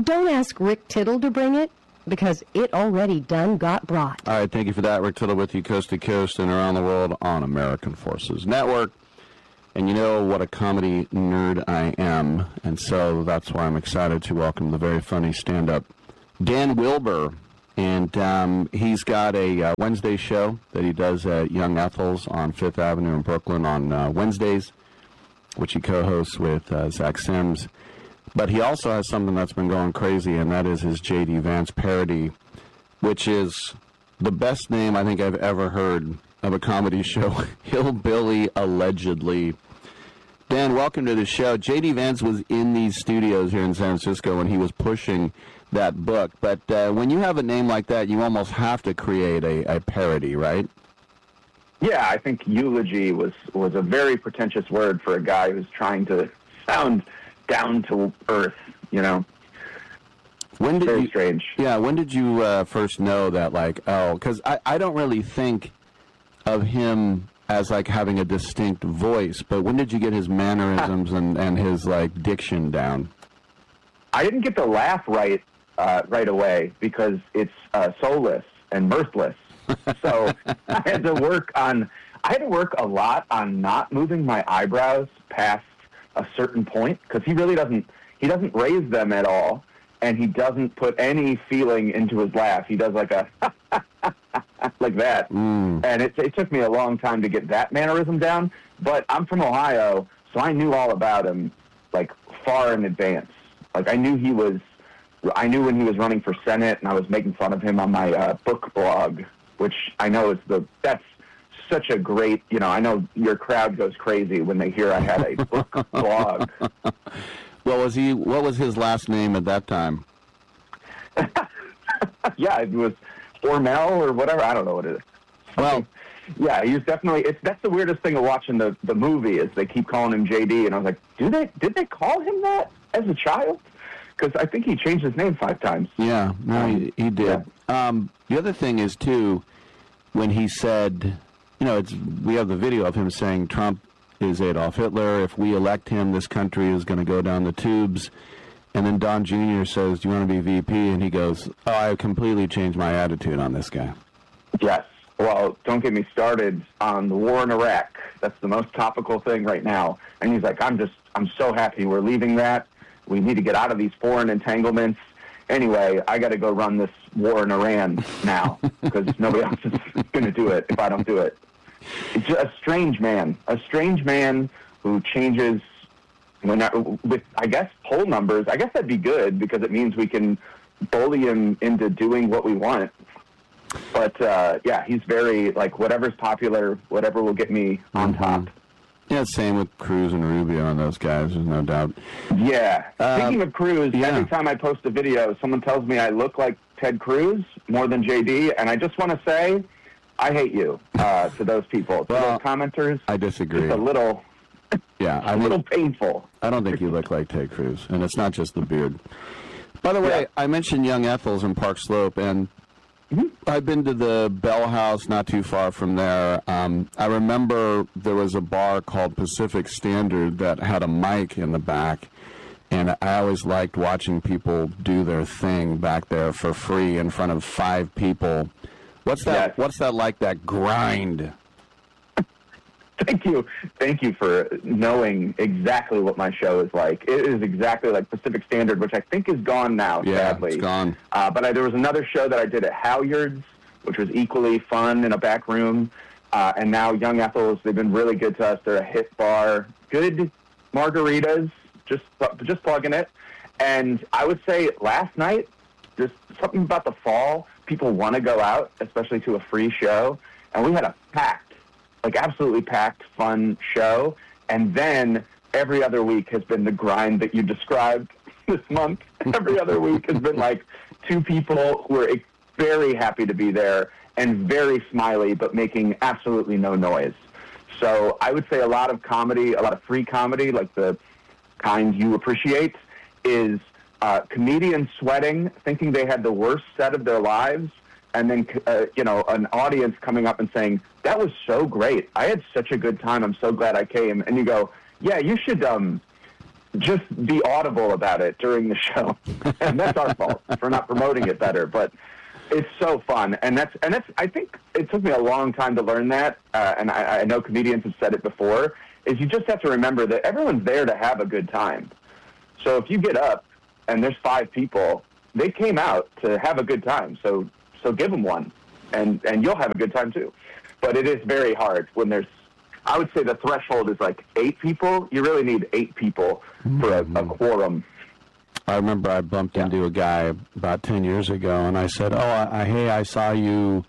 Don't ask Rick Tittle to bring it, because it already done got brought. All right, thank you for that. Rick Tittle with you coast to coast and around the world on American Forces Network. And you know what a comedy nerd I am, and so that's why I'm excited to welcome the very funny stand-up Dan Wilber. And he's got a Wednesday show that he does at Young Ethel's on Fifth Avenue in Brooklyn on Wednesdays, which he co-hosts with Zach Sims. But he also has something that's been going crazy, and that is his J.D. Vance parody, which is the best name I think I've ever heard of a comedy show, Hillbilly Allegedly. Dan, welcome to the show. J.D. Vance was in these studios here in San Francisco when he was pushing that book. But when you have a name like that, you almost have to create a parody, right? Yeah, I think eulogy was a very pretentious word for a guy who's trying to sound down to earth, you know? Very strange. Yeah, when did you first know that, because I don't really think of him as, having a distinct voice, but when did you get his mannerisms and his, diction down? I didn't get the laugh right away because it's soulless and mirthless. So I had to work a lot on not moving my eyebrows past a certain point, because he doesn't raise them at all, and he doesn't put any feeling into his laugh. He does like a like that. And it took me a long time to get that mannerism down, but I'm from Ohio, so I knew all about him far in advance. I knew when he was running for Senate, and I was making fun of him on my book blog, which I know that's such a great, I know your crowd goes crazy when they hear I had a book blog. What was his last name at that time? Yeah, it was Hormel or whatever. I don't know what it is. Well, yeah, he's definitely. That's the weirdest thing of watching the movie is they keep calling him JD, and I was like, did they call him that as a child? Because I think he changed his name 5 times. Yeah, no, he did. Yeah. The other thing is too, when he said, we have the video of him saying Trump is Adolf Hitler. If we elect him, this country is going to go down the tubes. And then Don Jr. says, do you want to be VP? And he goes, I completely changed my attitude on this guy. Yes. Well, don't get me started on the war in Iraq. That's the most topical thing right now. And he's like, I'm so happy we're leaving that. We need to get out of these foreign entanglements. Anyway, I got to go run this war in Iran now because nobody else is going to do it if I don't do it. It's a strange man who changes with, I guess, poll numbers. I guess that'd be good because it means we can bully him into doing what we want. But, yeah, he's very, whatever's popular, whatever will get me on top. Yeah, same with Cruz and Rubio and those guys, there's no doubt. Yeah. Speaking of Cruz, every time I post a video, someone tells me I look like Ted Cruz more than JD, and I just want to say, I hate you to those people. To those commenters, I disagree. It's a little, a little painful. I don't think you look like Ted Cruz, and it's not just the beard. By the way, I mentioned Young Ethel's in Park Slope, and I've been to the Bell House not too far from there. I remember there was a bar called Pacific Standard that had a mic in the back, and I always liked watching people do their thing back there for free in front of 5 people. What's that? Yes. What's that like? That grind? Thank you for knowing exactly what my show is like. It is exactly like Pacific Standard, which I think is gone now, sadly. Yeah, it's gone. But there was another show that I did at Halyards, which was equally fun in a back room. And now Young Ethel's, they've been really good to us. They're a hit bar. Good margaritas, just plugging it. And I would say last night, just something about the fall, people want to go out, especially to a free show. And we had a absolutely packed, fun show. And then every other week has been the grind that you described this month. Every other week has been 2 people who are very happy to be there and very smiley, but making absolutely no noise. So I would say a lot of comedy, a lot of free comedy, like the kind you appreciate, is comedians sweating, thinking they had the worst set of their lives, and then, an audience coming up and saying, that was so great. I had such a good time. I'm so glad I came. And you go, yeah, you should just be audible about it during the show. And that's our fault for not promoting it better. But it's so fun. And that's I think it took me a long time to learn that. And I know comedians have said it before, is you just have to remember that everyone's there to have a good time. So if you get up and there's 5 people, they came out to have a good time. So give them one and you'll have a good time too. But it is very hard when there's, I would say the threshold is like 8 people. You really need 8 people for a quorum. I remember I bumped into a guy about 10 years ago, and I said, hey, I saw you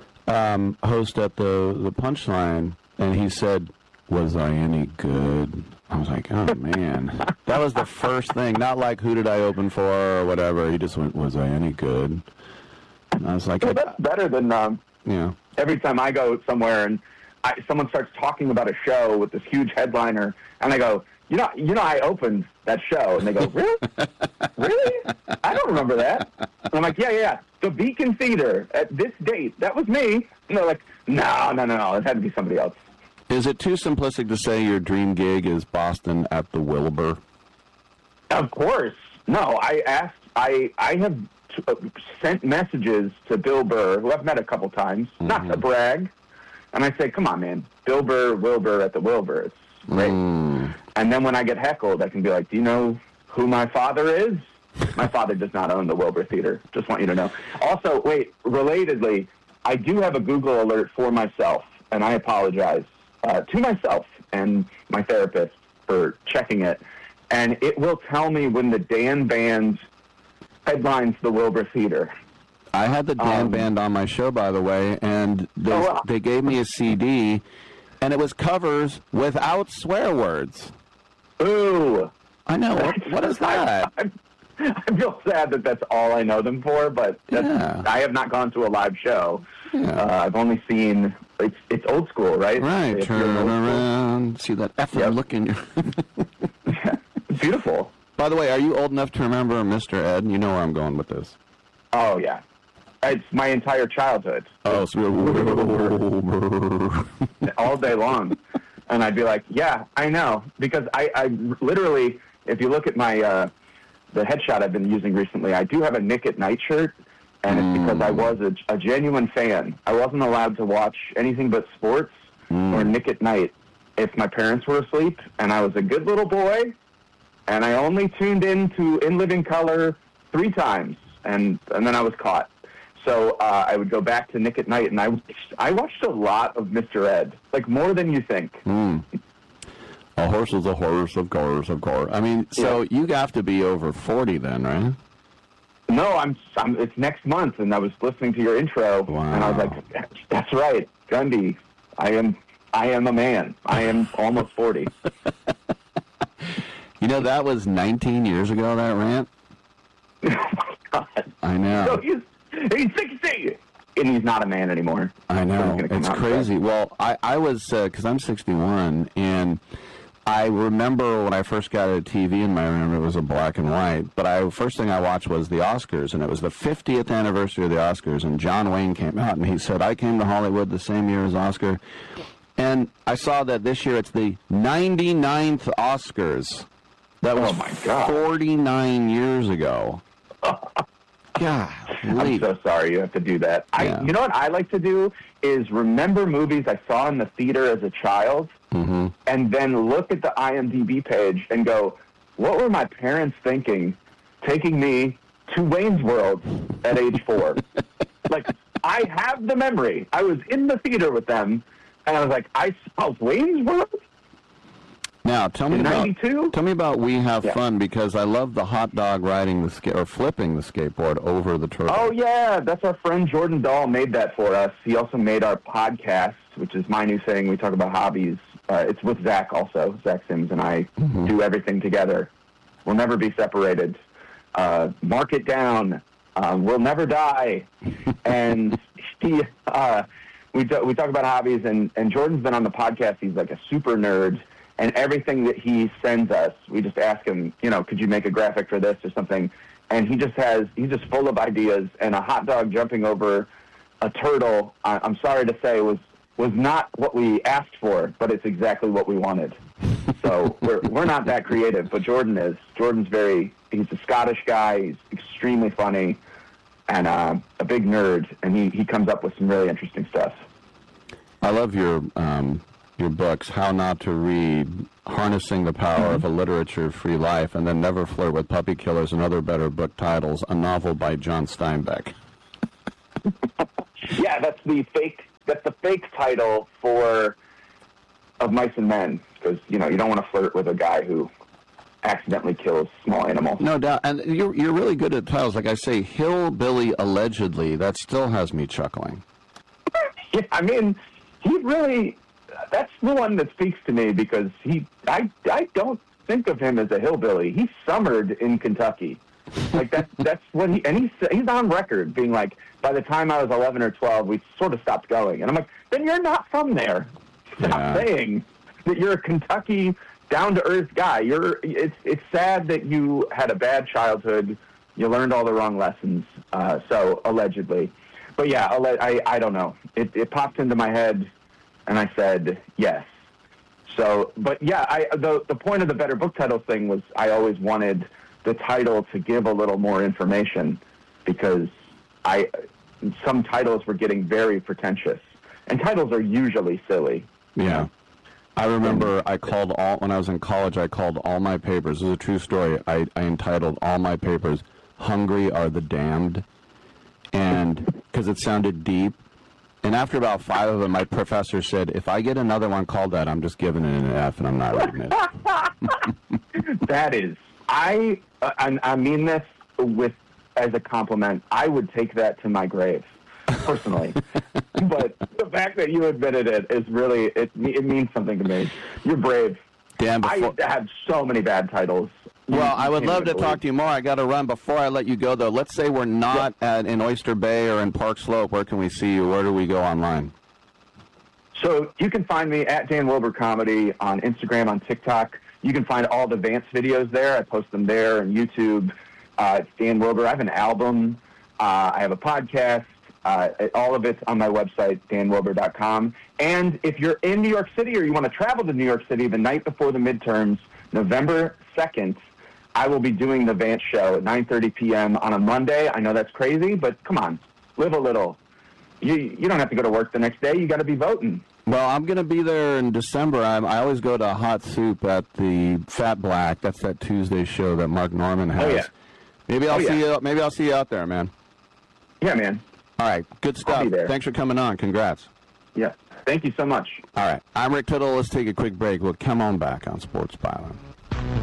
host at the Punchline. And he said, was I any good? I was like, oh, man. That was the first thing. Not like, who did I open for or whatever. He just went, was I any good? And I was like... Well, that's better than every time I go somewhere and someone starts talking about a show with this huge headliner, and I go, you know, I opened that show, and they go, really? Really? I don't remember that. And I'm like, yeah, the Beacon Theater at this date. That was me. And they're like, no, it had to be somebody else. Is it too simplistic to say your dream gig is Boston at the Wilbur? Of course. No, I have sent messages to Bill Burr, who I've met a couple times, not to brag. And I say, come on, man, Bill Burr, Wilbur at the Wilbur. It's great. And then when I get heckled, I can be like, do you know who my father is? My father does not own the Wilbur Theater. Just want you to know. Also, wait, relatedly, I do have a Google alert for myself, and I apologize to myself and my therapist for checking it. And it will tell me when the Dan Band headlines the Wilbur Theater. I had the Dan Band on my show, by the way, and they gave me a CD, and it was covers without swear words. Ooh. I know. What is that? I feel sad that that's all I know them for, but I have not gone to a live show. Yeah. I've only seen, it's old school, right? Right. Turn around, see that effing look in your... Yeah. Beautiful. By the way, are you old enough to remember Mr. Ed? You know where I'm going with this. Oh, yeah. It's my entire childhood. Oh, so all day long. And I'd be like, yeah, I know. Because I literally, if you look at my the headshot I've been using recently, I do have a Nick at Night shirt, and it's because I was a genuine fan. I wasn't allowed to watch anything but sports or Nick at Night if my parents were asleep, and I was a good little boy, and I only tuned in to In Living Color 3 times, and then I was caught. So I would go back to Nick at Night, and I watched a lot of Mr. Ed, like more than you think. A horse is a horse, of course, of course. I mean, so you have to be over 40 then, right? No, it's next month, and I was listening to your intro, and I was like, that's right, Gundy, I am a man. I am almost 40. You know, that was 19 years ago, that rant. Oh, my God. I know. So he's 60, and he's not a man anymore. I know. It's crazy. Well, I was, because I'm 61, and I remember when I first got a TV in my room, it was a black and white, but first thing I watched was the Oscars, and it was the 50th anniversary of the Oscars, and John Wayne came out, and he said, I came to Hollywood the same year as Oscar, and I saw that this year it's the 99th Oscars. That was 49 years ago. God, I'm so sorry you have to do that. You know what I like to do is remember movies I saw in the theater as a child, and then look at the IMDb page and go, what were my parents thinking taking me to Wayne's World at age 4? Like, I have the memory. I was in the theater with them, and I was like, I saw Wayne's World? Now, tell me about We Have Fun, because I love the hot dog riding or flipping the skateboard over the turtle. Oh, yeah. That's our friend Jordan Dahl made that for us. He also made our podcast, which is my new thing. We talk about hobbies. It's with Zach also. Zach Sims and I do everything together. We'll never be separated. Mark it down. We'll never die. And we talk about hobbies, and Jordan's been on the podcast. He's like a super nerd. And everything that he sends us, we just ask him, could you make a graphic for this or something? And he's just full of ideas. And a hot dog jumping over a turtle, I'm sorry to say, was not what we asked for, but it's exactly what we wanted. So So we're not that creative, but Jordan is. He's a Scottish guy. He's extremely funny and a big nerd, and he comes up with some really interesting stuff. I love your books, How Not to Read, Harnessing the Power of a Literature-Free Life, and then Never Flirt with Puppy Killers and Other Better Book Titles, a novel by John Steinbeck. Yeah, that's the fake title of Mice and Men, because you don't want to flirt with a guy who accidentally kills small animals. No doubt, and you're really good at titles. Like I say, Hillbilly Allegedly. That still has me chuckling. Yeah, I mean, he really. That's the one that speaks to me because I don't think of him as a hillbilly. He summered in Kentucky. Like that's what he's on record being like, by the time I was 11 or 12, we sort of stopped going. And I'm like, then you're not from there. Stop saying that you're a Kentucky down-to-earth guy. It's sad that you had a bad childhood. You learned all the wrong lessons. So allegedly, but yeah, I don't know. It popped into my head, and I said yes. So, but yeah, the point of the Better Book Titles thing was I always wanted the title to give a little more information because some titles were getting very pretentious, and titles are usually silly. Yeah. I remember when I was in college, I called all my papers, this is a true story, I entitled all my papers, Hungry Are the Damned, and because it sounded deep. And after about 5 of them, my professor said, if I get another one called that, I'm just giving it an F and I'm not reading it. That is, I mean this as a compliment. I would take that to my grave, personally. But the fact that you admitted it is really, it means something to me. You're brave. Dan, I had so many bad titles. Well, I would love to talk to you more. I got to run. Before I let you go, though, let's say we're not in Oyster Bay or in Park Slope. Where can we see you? Where do we go online? So you can find me at Dan Wilber Comedy on Instagram, on TikTok. You can find all the Vance videos there. I post them there on YouTube. It's Dan Wilber. I have an album. I have a podcast. All of it's on my website, danwilber.com. And if you're in New York City or you want to travel to New York City the night before the midterms, November 2nd, I will be doing the Vance Show at 9:30 p.m. on a Monday. I know that's crazy, but come on, live a little. You don't have to go to work the next day. You got to be voting. Well, I'm going to be there in December. I always go to Hot Soup at the Fat Black. That's that Tuesday show that Mark Norman has. Oh, yeah. Maybe I'll see you. Maybe I'll see you out there, man. Yeah, man. All right, good stuff. I'll be there. Thanks for coming on. Congrats. Yeah, thank you so much. All right, I'm Rick Tittle. Let's take a quick break. We'll come on back on Sports Byline.